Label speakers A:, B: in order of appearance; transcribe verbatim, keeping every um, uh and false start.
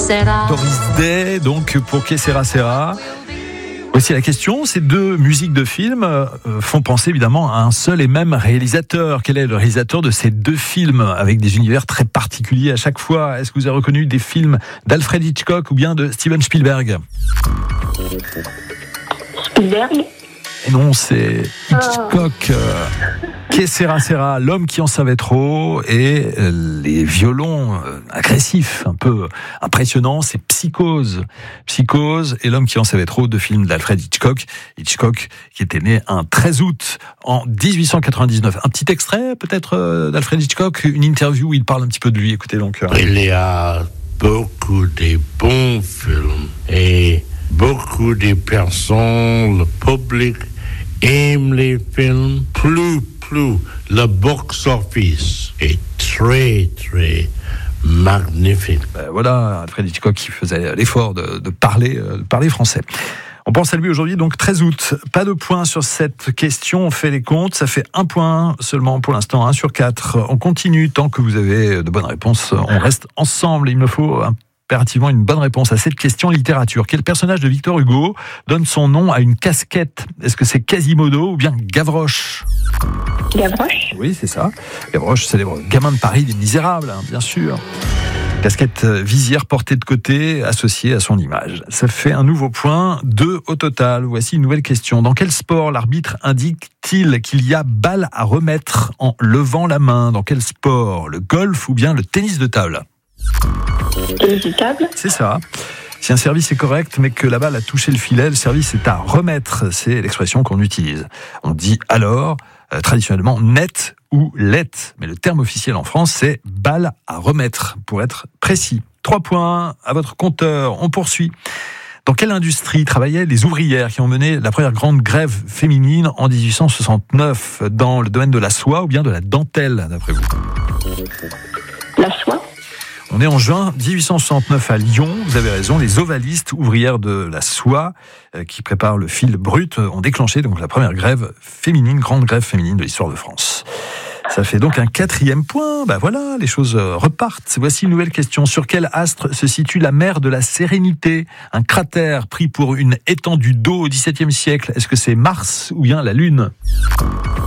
A: sera.
B: Doris Day, donc pour Que sera sera. Voici la question, ces deux musiques de films euh, font penser évidemment à un seul et même réalisateur. Quel est le réalisateur de ces deux films avec des univers très particuliers à chaque fois? Est-ce que vous avez reconnu des films d'Alfred Hitchcock ou bien de Steven Spielberg?
C: Spielberg.
B: Et non, c'est Hitchcock. Euh, Que sera sera, l'homme qui en savait trop, et euh, les violons euh, agressifs, un peu impressionnants, c'est Psychose. Psychose et l'homme qui en savait trop, deux films d'Alfred Hitchcock. Hitchcock qui était né un treize août en dix-huit cent quatre-vingt-dix-neuf. Un petit extrait peut-être euh, d'Alfred Hitchcock, une interview où il parle un petit peu de lui. Écoutez donc. Euh...
D: Il y a beaucoup de bons films et beaucoup de personnes, le public aime les films. Plus, plus, le box-office est très, très magnifique.
B: Ben voilà, Alfred Hitchcock qui faisait l'effort de, de parler, de parler français. On pense à lui aujourd'hui, donc treize août. Pas de points sur cette question, on fait les comptes. Ça fait un point seulement pour l'instant, un sur quatre. On continue tant que vous avez de bonnes réponses. On reste ensemble. Il me faut impérativement une bonne réponse à cette question littérature. Quel personnage de Victor Hugo donne son nom à une casquette? Est-ce que c'est Quasimodo ou bien Gavroche?
C: Gavroche.
B: Oui, c'est ça. Gavroche, célèbre gamin de Paris des Misérables, hein, bien sûr. Casquette visière portée de côté, associée à son image. Ça fait un nouveau point, deux au total. Voici une nouvelle question. Dans quel sport l'arbitre indique-t-il qu'il y a balle à remettre en levant la main? Dans quel sport? Le golf ou bien le tennis de table?
C: Tennis de table.
B: C'est ça. Si un service est correct, mais que la balle a touché le filet, le service est à remettre. C'est l'expression qu'on utilise. On dit alors, euh, traditionnellement, net ou let. Mais le terme officiel en France, c'est balle à remettre, pour être précis. Trois points à votre compteur. On poursuit. Dans quelle industrie travaillaient les ouvrières qui ont mené la première grande grève féminine en dix-huit cent soixante-neuf? Dans le domaine de la soie ou bien de la dentelle, d'après vous?
C: La soie.
B: On est en juin dix-huit cent soixante-neuf à Lyon, vous avez raison, les ovalistes ouvrières de la soie euh, qui préparent le fil brut ont déclenché donc la première grève féminine, grande grève féminine de l'histoire de France. Ça fait donc un quatrième point, ben voilà, les choses repartent. Voici une nouvelle question. Sur quel astre se situe la mer de la Sérénité? Un cratère pris pour une étendue d'eau au dix-septième siècle. Est-ce que c'est Mars ou bien la Lune?